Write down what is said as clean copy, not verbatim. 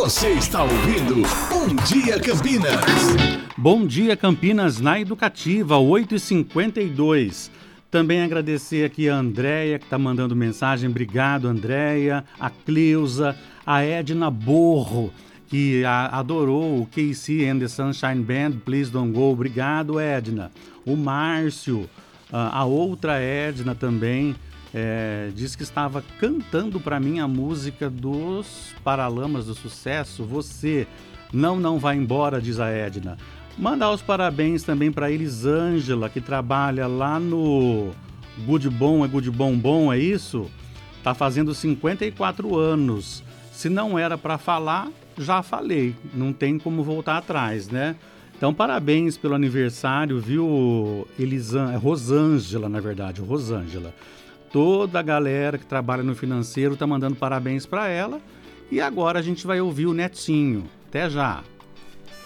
Você está ouvindo Bom Dia Campinas. Bom dia, Campinas, na Educativa, 8h52. Também agradecer aqui a Andréia, que está mandando mensagem. Obrigado, Andréia. A Cleusa, a Edna Borro, que adorou o KC and the Sunshine Band, Please Don't Go. Obrigado, Edna. O Márcio, a outra Edna também, diz que estava cantando para mim a música dos Paralamas do Sucesso. Você não vai embora, diz a Edna. Mandar os parabéns também para Elisângela, que trabalha lá no Good Bom, é isso? Tá fazendo 54 anos. Se não era para falar, já falei. Não tem como voltar atrás, né? Então, parabéns pelo aniversário, viu, Rosângela, na verdade, Rosângela. Toda a galera que trabalha no financeiro tá mandando parabéns para ela. E agora a gente vai ouvir o Netinho. Até já!